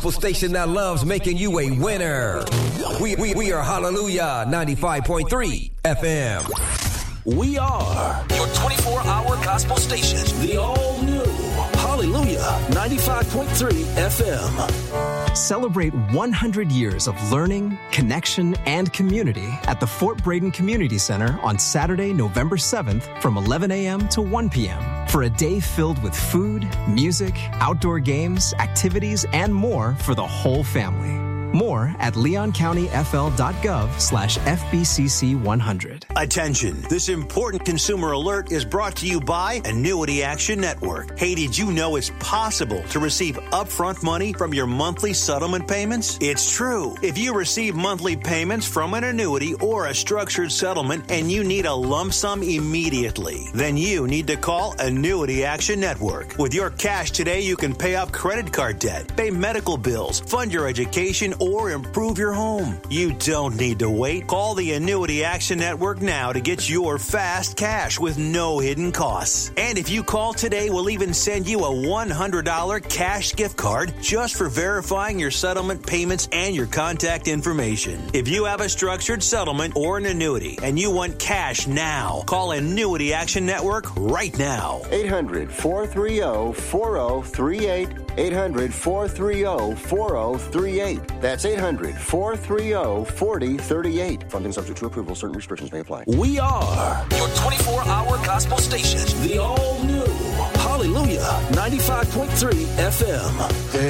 gospel station that loves making you a winner. We are Hallelujah 95.3 FM. We are your 24-hour gospel station, the all-new Hallelujah 95.3 FM. Celebrate 100 years of learning, connection, and community at the Fort Braden Community Center on Saturday, November 7th from 11 a.m. to 1 p.m. for a day filled with food, music, outdoor games, activities, and more for the whole family. More at leoncountyfl.gov/FBCC100. Attention, this important consumer alert is brought to you by Annuity Action Network. Hey, did you know it's possible to receive upfront money from your monthly settlement payments? It's true. If you receive monthly payments from an annuity or a structured settlement and you need a lump sum immediately, then you need to call Annuity Action Network. With your cash today, you can pay off credit card debt, pay medical bills, fund your education, or improve your home. You don't need to wait. Call the Annuity Action Network now to get your fast cash with no hidden costs. And if you call today, we'll even send you a $100 cash gift card just for verifying your settlement payments and your contact information. If you have a structured settlement or an annuity and you want cash now, call Annuity Action Network right now. 800-430-4038. 800-430-4038. That's 800-430-4038. Funding subject to approval. Certain restrictions may apply. We are your 24-hour gospel station, the all-new Hallelujah 95.3 FM.